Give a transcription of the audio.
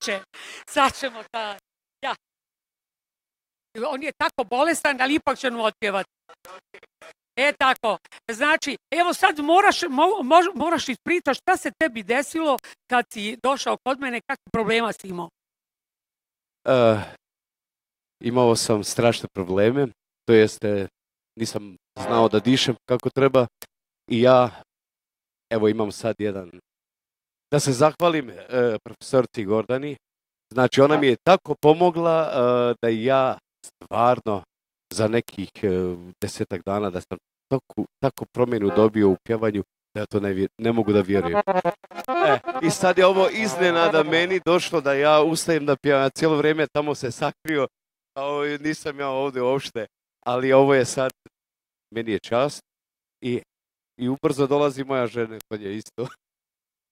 neće. Sad ćemo da... Ja. On je tako bolestan, ali ipak će mu otpjevati. Tako. Znači, evo sad moraš ispričati šta se tebi desilo kad si došao kod mene, kakve problema si imao? Imao sam strašne probleme, to jeste nisam znao da dišem kako treba i ja, evo imam sad jedan, da se zahvalim profesorci Gordani, znači ona mi je tako pomogla da ja stvarno za nekih 10 dana da sam tako promjenu dobio u pjevanju da ja to ne mogu da vjerujem. I sad je ovo iznenada meni došlo da ja ustajem da pjevam, cijelo vrijeme tamo se sakrio, a nisam ja ovdje uopšte, ali ovo je sad, meni je čast i ubrzo dolazi moja žena kod je isto.